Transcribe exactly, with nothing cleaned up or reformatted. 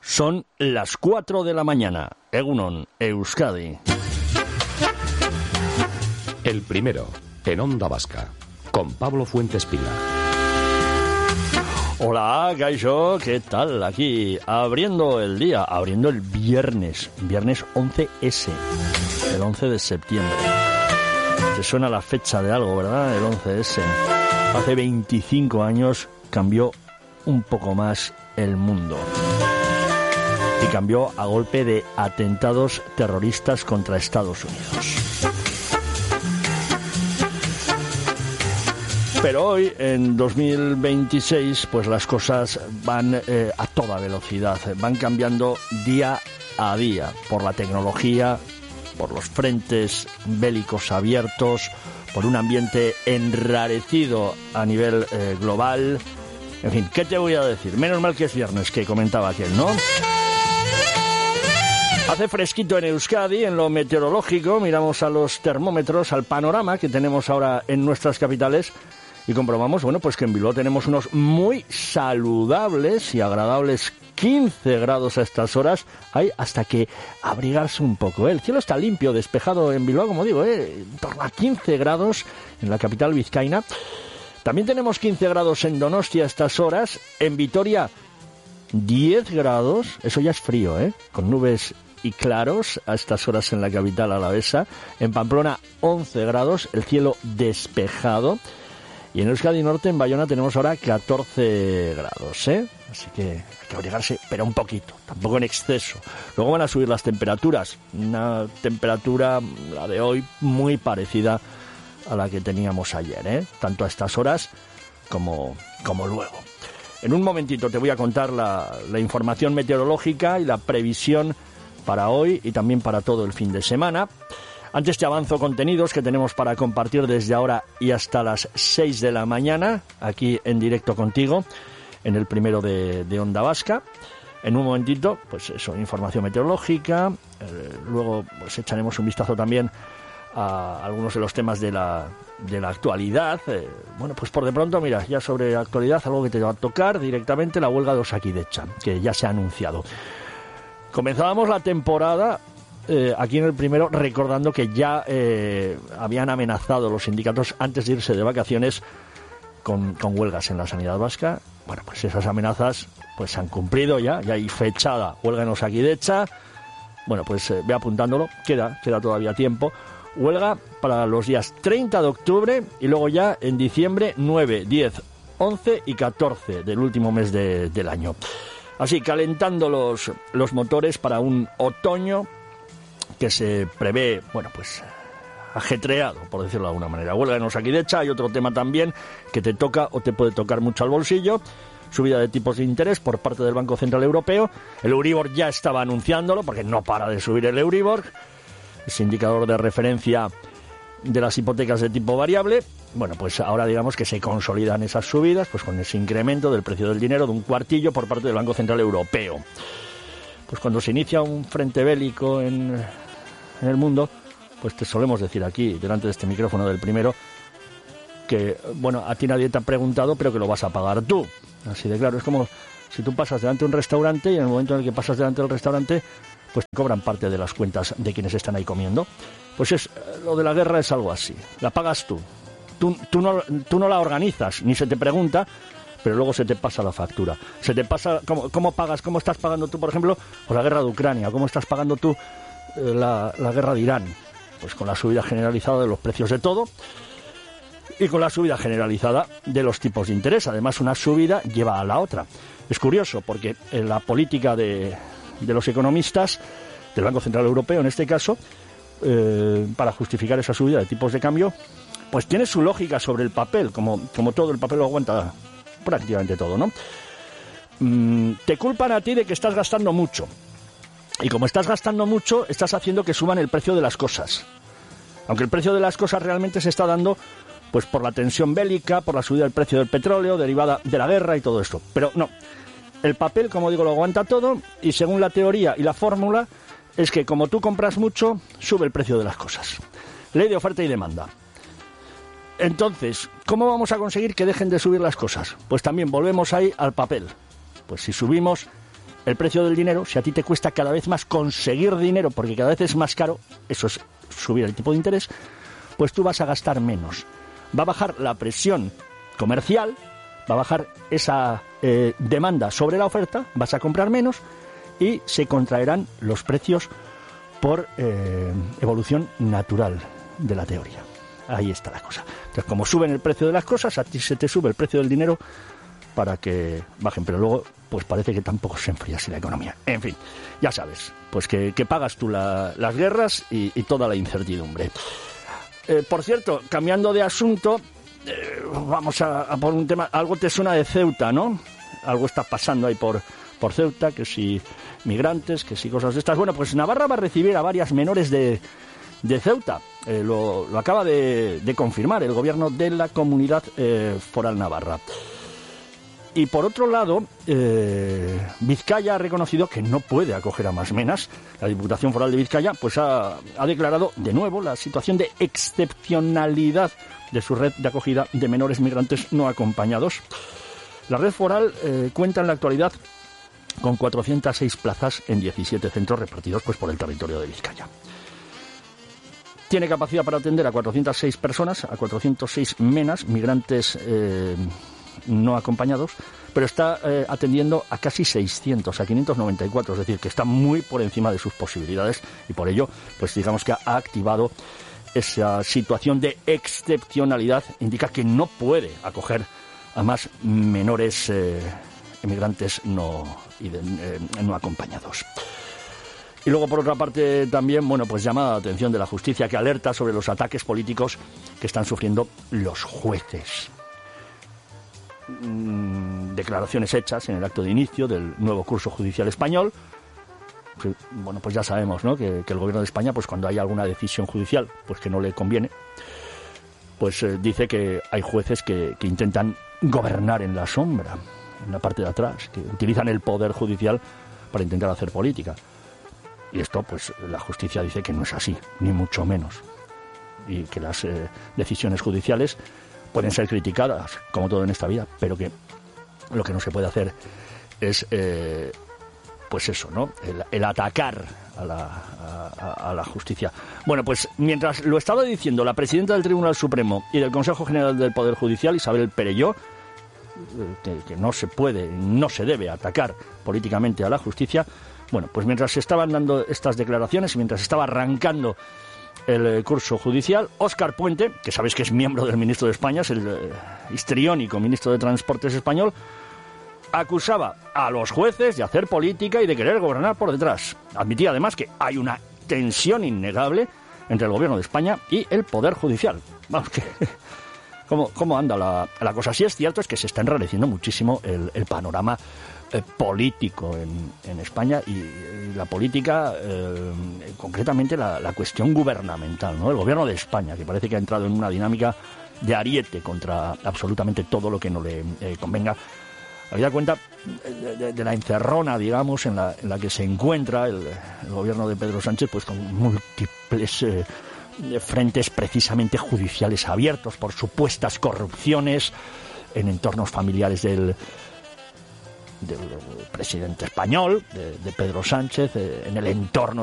Son las cuatro de la mañana. Egunon, Euskadi. El primero, en Onda Vasca, con Pablo Fuentes Pila. Hola, Kaixo, ¿qué tal? Aquí, abriendo el día, abriendo el viernes, viernes once ese, el once de septiembre. Te suena la fecha de algo, ¿verdad? El once ese. Hace veinticinco años cambió un poco más el mundo. Y cambió a golpe de atentados terroristas contra Estados Unidos. Pero hoy, en dos mil veintiséis, pues las cosas van eh, a toda velocidad, van cambiando día a día por la tecnología, por los frentes bélicos abiertos, por un ambiente enrarecido a nivel eh, global. En fin, ¿qué te voy a decir? Menos mal que es viernes, que comentaba aquel, ¿no? Hace fresquito en Euskadi, en lo meteorológico, miramos a los termómetros, al panorama que tenemos ahora en nuestras capitales y comprobamos, bueno, pues que en Bilbao tenemos unos muy saludables y agradables quince grados a estas horas. Hay hasta que abrigarse un poco, ¿eh? El cielo está limpio, despejado en Bilbao, como digo, ¿eh? En torno a quince grados en la capital vizcaína. También tenemos quince grados en Donostia a estas horas, en Vitoria diez grados, eso ya es frío, ¿eh? Con nubes y claros a estas horas en la capital alavesa. En Pamplona once grados, el cielo despejado. Y en Euskadi Norte, en Bayona, tenemos ahora catorce grados, ¿eh? Así que hay que abrigarse, pero un poquito, tampoco en exceso. Luego van a subir las temperaturas. Una temperatura, la de hoy, muy parecida a la que teníamos ayer, ¿eh? Tanto a estas horas como, como luego. En un momentito te voy a contar la, la información meteorológica y la previsión para hoy y también para todo el fin de semana. Antes te avanzo contenidos que tenemos para compartir desde ahora y hasta las seis de la mañana, aquí en directo contigo, en el primero de, de Onda Vasca. En un momentito, pues eso, información meteorológica, eh, luego pues echaremos un vistazo también a algunos de los temas de la, de la actualidad. Eh, bueno, pues por de pronto, mira, ya sobre actualidad, algo que te va a tocar directamente, la huelga de Osakidecha, que ya se ha anunciado. Comenzábamos la temporada eh, aquí en el primero recordando que ya eh, habían amenazado los sindicatos antes de irse de vacaciones con, con huelgas en la sanidad vasca. Bueno, pues esas amenazas pues se han cumplido ya, ya hay fechada huelga en Osakidecha. Bueno, pues eh, ve apuntándolo, queda, queda todavía tiempo. Huelga para los días treinta de octubre y luego ya en diciembre nueve, diez, once y catorce del último mes de, del año. Así, calentando los, los motores para un otoño que se prevé, bueno, pues ajetreado, por decirlo de alguna manera. Huelga en Osakidecha, hay otro tema también que te toca o te puede tocar mucho al bolsillo. Subida de tipos de interés por parte del Banco Central Europeo. El Euribor ya estaba anunciándolo porque no para de subir el Euribor. Es indicador de referencia de las hipotecas de tipo variable. Bueno, pues ahora digamos que se consolidan esas subidas, pues con ese incremento del precio del dinero de un cuartillo por parte del Banco Central Europeo. Pues cuando se inicia un frente bélico en, en el mundo, pues te solemos decir aquí, delante de este micrófono del primero, que, bueno, a ti nadie te ha preguntado, pero que lo vas a pagar tú. Así de claro, es como si tú pasas delante de un restaurante y en el momento en el que pasas delante del restaurante, pues te cobran parte de las cuentas de quienes están ahí comiendo. Pues es lo de la guerra es algo así, la pagas tú. Tú, tú, no, tú no la organizas, ni se te pregunta, pero luego se te pasa la factura. Se te pasa, ¿cómo, cómo pagas? ¿Cómo estás pagando tú, por ejemplo, por la guerra de Ucrania? ¿Cómo estás pagando tú eh, la, la guerra de Irán? Pues con la subida generalizada de los precios de todo y con la subida generalizada de los tipos de interés. Además, una subida lleva a la otra. Es curioso porque en la política de, de los economistas, del Banco Central Europeo en este caso, eh, para justificar esa subida de tipos de cambio, pues tiene su lógica sobre el papel, como, como todo el papel lo aguanta prácticamente todo, ¿no? Mm, te culpan a ti de que estás gastando mucho. Y como estás gastando mucho, estás haciendo que suban el precio de las cosas. Aunque el precio de las cosas realmente se está dando pues por la tensión bélica, por la subida del precio del petróleo, derivada de la guerra y todo esto. Pero no, el papel, como digo, lo aguanta todo y según la teoría y la fórmula, es que como tú compras mucho, sube el precio de las cosas. Ley de oferta y demanda. Entonces, ¿cómo vamos a conseguir que dejen de subir las cosas? Pues también volvemos ahí al papel. Pues si subimos el precio del dinero, si a ti te cuesta cada vez más conseguir dinero, porque cada vez es más caro, eso es subir el tipo de interés, pues tú vas a gastar menos. Va a bajar la presión comercial, va a bajar esa eh, demanda sobre la oferta, vas a comprar menos y se contraerán los precios por eh, evolución natural de la teoría. Ahí está la cosa. Entonces, como suben el precio de las cosas, a ti se te sube el precio del dinero para que bajen, pero luego pues parece que tampoco se enfría así la economía. En fin, ya sabes, pues que, que pagas tú la, las guerras y, y toda la incertidumbre. Eh, por cierto, cambiando de asunto, eh, vamos a, a por un tema. Algo te suena de Ceuta, ¿no? Algo está pasando ahí por, por Ceuta, que si migrantes, que si cosas de estas. Bueno, pues Navarra va a recibir a varias menores de, de Ceuta. Eh, lo, lo acaba de, de confirmar el gobierno de la Comunidad eh, Foral Navarra. Y por otro lado, eh, Vizcaya ha reconocido que no puede acoger a más menas. La Diputación Foral de Vizcaya pues ha, ha declarado de nuevo la situación de excepcionalidad de su red de acogida de menores migrantes no acompañados. La red foral eh, cuenta en la actualidad con cuatrocientas seis plazas en diecisiete centros repartidos pues por el territorio de Vizcaya. Tiene capacidad para atender a cuatrocientas seis personas, a cuatrocientos seis menas, migrantes eh, no acompañados, pero está eh, atendiendo a casi seiscientos, a quinientos noventa y cuatro, es decir, que está muy por encima de sus posibilidades y por ello, pues digamos que ha activado esa situación de excepcionalidad, indica que no puede acoger a más menores eh, emigrantes no, eh, no acompañados. Y luego, por otra parte, también, bueno, pues llama la atención de la justicia, que alerta sobre los ataques políticos que están sufriendo los jueces. Mm, declaraciones hechas en el acto de inicio del nuevo curso judicial español. Que, bueno, pues ya sabemos, ¿no?, que, que el gobierno de España, pues cuando hay alguna decisión judicial, pues que no le conviene, pues eh, dice que hay jueces que, que intentan gobernar en la sombra, en la parte de atrás, que utilizan el poder judicial para intentar hacer política. Y esto, pues, la justicia dice que no es así, ni mucho menos. Y que las eh, decisiones judiciales pueden ser criticadas, como todo en esta vida, pero que lo que no se puede hacer es, eh, pues eso, ¿no?, el, el atacar a la, a, a la justicia. Bueno, pues mientras lo estaba diciendo la presidenta del Tribunal Supremo y del Consejo General del Poder Judicial, Isabel Perelló, que, que no se puede, no se debe atacar políticamente a la justicia. Bueno, pues mientras se estaban dando estas declaraciones y mientras estaba arrancando el curso judicial, Óscar Puente, que sabéis que es miembro del ministro de España, es el eh, histriónico ministro de Transportes español, acusaba a los jueces de hacer política y de querer gobernar por detrás. Admitía además que hay una tensión innegable entre el gobierno de España y el Poder Judicial. Vamos, que ¿cómo, cómo anda la, la cosa? Sí es cierto, es que se está enrareciendo muchísimo el, el panorama Eh, político en, en España y, y la política, eh, concretamente la, la cuestión gubernamental, ¿no? El gobierno de España, que parece que ha entrado en una dinámica de ariete contra absolutamente todo lo que no le eh, convenga. Habida cuenta de, de, de la encerrona, digamos, en la, en la que se encuentra el, el gobierno de Pedro Sánchez, pues con múltiples eh, frentes precisamente judiciales abiertos por supuestas corrupciones en entornos familiares del del presidente español, de, de Pedro Sánchez, eh, en el entorno